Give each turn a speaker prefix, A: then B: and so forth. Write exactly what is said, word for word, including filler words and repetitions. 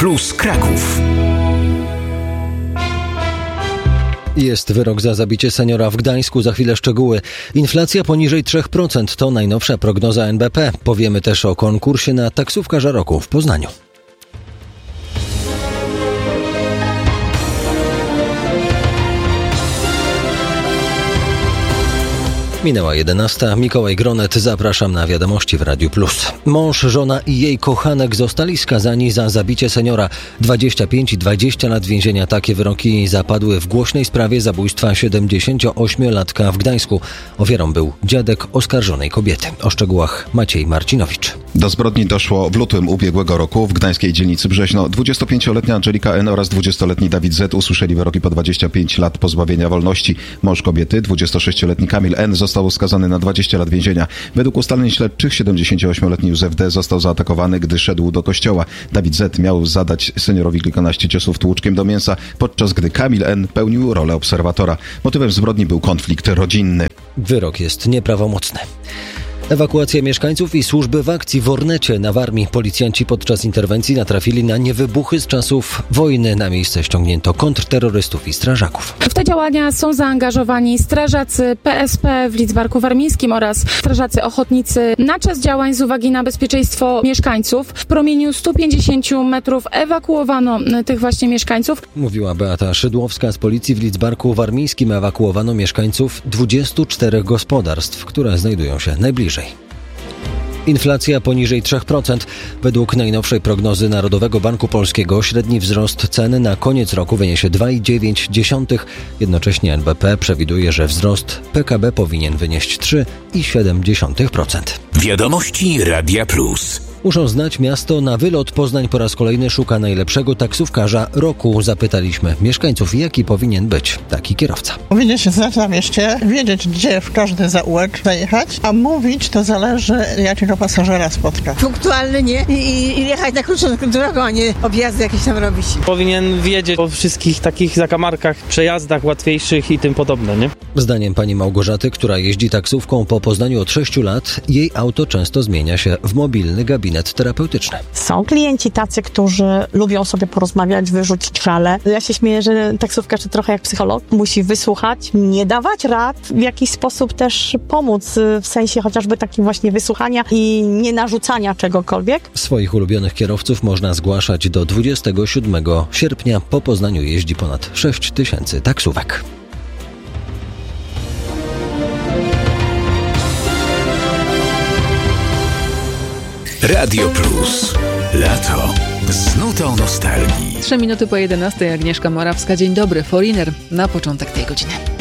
A: Plus Kraków.
B: Jest wyrok za zabicie seniora w Gdańsku. Za chwilę szczegóły. Inflacja poniżej trzy procent to najnowsza prognoza N B P. Powiemy też o konkursie na taksówkarza roku w Poznaniu. Minęła jedenasta. Mikołaj Gronet, zapraszam na wiadomości w Radiu Plus. Mąż, żona i jej kochanek zostali skazani za zabicie seniora. dwadzieścia pięć i dwadzieścia lat więzienia. Takie wyroki zapadły w głośnej sprawie zabójstwa siedemdziesięcioośmiolatka w Gdańsku. Ofiarą był dziadek oskarżonej kobiety. O szczegółach Maciej Marcinowicz.
C: Do zbrodni doszło w lutym ubiegłego roku w gdańskiej dzielnicy Brzeźno. dwudziestopięcioletnia Angelika N. oraz dwudziestoletni Dawid Z. usłyszeli wyroki po dwadzieścia pięć lat pozbawienia wolności. Mąż kobiety, dwudziestosześcioletni Kamil N. został skazany na dwadzieścia lat więzienia. Według ustaleń śledczych siedemdziesięcioośmioletni Józef D. został zaatakowany, gdy szedł do kościoła. Dawid Z. miał zadać seniorowi kilkanaście ciosów tłuczkiem do mięsa, podczas gdy Kamil N. pełnił rolę obserwatora. Motywem zbrodni był konflikt rodzinny.
B: Wyrok jest nieprawomocny. Ewakuacja mieszkańców i służby w akcji w Ornecie na Warmii. Policjanci podczas interwencji natrafili na niewybuchy z czasów wojny. Na miejsce ściągnięto kontrterrorystów i strażaków.
D: W te działania są zaangażowani strażacy P S P w Lidzbarku Warmińskim oraz strażacy ochotnicy. Na czas działań z uwagi na bezpieczeństwo mieszkańców w promieniu stu pięćdziesięciu metrów ewakuowano tych właśnie mieszkańców.
B: Mówiła Beata Szydłowska z policji. W Lidzbarku Warmińskim ewakuowano mieszkańców dwudziestu czterech gospodarstw, które znajdują się najbliżej. Inflacja poniżej trzy procent. Według najnowszej prognozy Narodowego Banku Polskiego średni wzrost cen na koniec roku wyniesie dwa przecinek dziewięć procent. Jednocześnie N B P przewiduje, że wzrost P K B powinien wynieść trzy przecinek siedem procent.
A: Wiadomości Radia Plus.
B: Muszą znać miasto na wylot. Poznań po raz kolejny szuka najlepszego taksówkarza roku. Zapytaliśmy mieszkańców, jaki powinien być taki kierowca.
E: Powinien się znać na mieście, wiedzieć, gdzie w każdy zaułek zajechać, a mówić to zależy, jakiego pasażera spotka.
F: Punktualny, nie? I, i jechać na krótszą drogą, a nie objazdy jakieś tam robić.
G: Powinien wiedzieć o wszystkich takich zakamarkach, przejazdach łatwiejszych i tym podobne, nie?
B: Zdaniem pani Małgorzaty, która jeździ taksówką po Poznaniu od sześciu lat, jej auto często zmienia się w mobilny gabinet terapeutyczny.
H: Są klienci tacy, którzy lubią sobie porozmawiać, wyrzucić żale. Ja się śmieję, że taksówkarz to trochę jak psycholog. Musi wysłuchać, nie dawać rad, w jakiś sposób też pomóc, w sensie chociażby takim właśnie wysłuchania i nie narzucania czegokolwiek.
B: Swoich ulubionych kierowców można zgłaszać do dwudziestego siódmego sierpnia. Po Poznaniu jeździ ponad sześć tysięcy taksówek.
A: Radio Plus. Lato. Z nutą nostalgii.
I: Trzy minuty po jedenastej. Agnieszka Morawska. Dzień dobry. Foreigner na początek tej godziny.